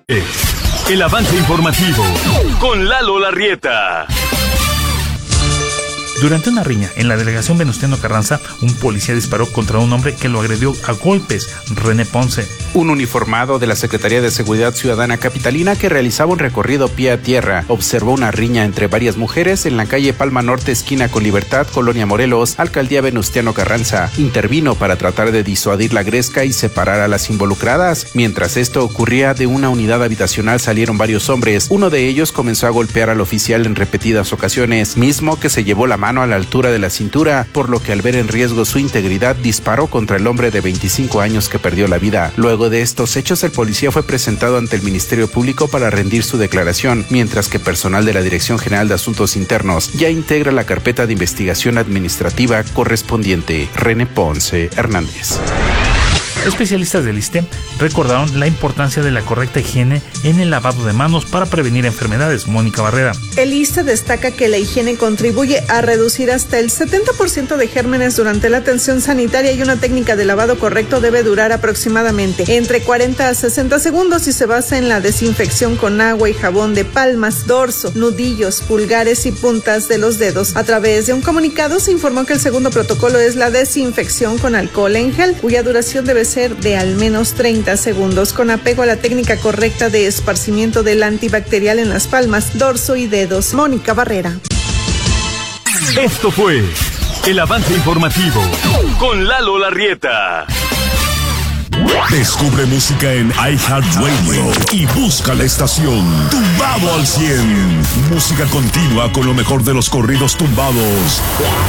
El avance informativo con Lalo Larrieta. Durante una riña en la delegación Venustiano Carranza, un policía disparó contra un hombre que lo agredió a golpes, René Ponce. Un uniformado de la Secretaría de Seguridad Ciudadana Capitalina que realizaba un recorrido pie a tierra observó una riña entre varias mujeres en la calle Palma Norte, esquina con Libertad, Colonia Morelos, Alcaldía Venustiano Carranza. Intervino para tratar de disuadir la gresca y separar a las involucradas. Mientras esto ocurría, de una unidad habitacional salieron varios hombres. Uno de ellos comenzó a golpear al oficial en repetidas ocasiones, mismo que se llevó la mano a la altura de la cintura, por lo que al ver en riesgo su integridad disparó contra el hombre de 25 años que perdió la vida. Luego de estos hechos, el policía fue presentado ante el Ministerio Público para rendir su declaración, mientras que personal de la Dirección General de Asuntos Internos ya integra la carpeta de investigación administrativa correspondiente. René Ponce Hernández. Especialistas del ISSSTE recordaron la importancia de la correcta higiene en el lavado de manos para prevenir enfermedades. Mónica Barrera. El ISSSTE destaca que la higiene contribuye a reducir hasta el 70% de gérmenes durante la atención sanitaria y una técnica de lavado correcto debe durar aproximadamente entre 40 a 60 segundos y se basa en la desinfección con agua y jabón de palmas, dorso, nudillos, pulgares y puntas de los dedos. A través de un comunicado se informó que el segundo protocolo es la desinfección con alcohol en gel, cuya duración debe ser de al menos 30 segundos, con apego a la técnica correcta de esparcimiento del antibacterial en las palmas, dorso y dedos. Mónica Barrera. Esto fue el avance informativo con Lalo Larrieta. Descubre música en iHeartRadio y busca la estación Tumbado al 100. Música continua con lo mejor de los corridos tumbados